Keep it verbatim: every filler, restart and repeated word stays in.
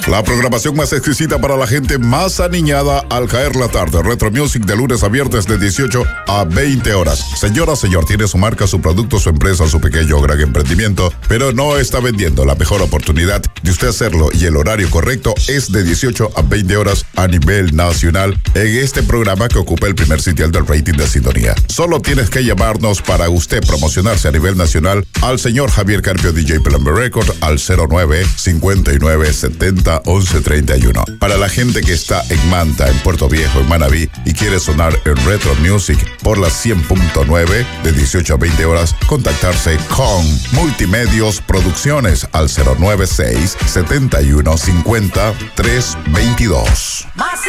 La programación más exquisita para la gente más aniñada al caer la tarde. Retro Music de lunes a viernes de dieciocho a veinte horas. Señora, señor, tiene su marca, su producto, su empresa, su pequeño o gran emprendimiento, pero no está vendiendo. La mejor oportunidad de usted hacerlo y el horario correcto es de dieciocho a veinte horas a nivel nacional en este programa que ocupa el primer sitial del rating de sintonía. Solo tienes que llamarnos para usted promocionarse a nivel nacional al señor Javier Carpio D J Plumber Record al cero nueve cincuenta y nueve setenta once treinta y uno. Para la gente que está en Manta, en Puerto Viejo, en Manabí y quiere sonar en Retro Music por las cien punto nueve de dieciocho a veinte horas, contactarse con Multimedios Producciones al cero nueve seis setenta y uno cincuenta tres veintidós.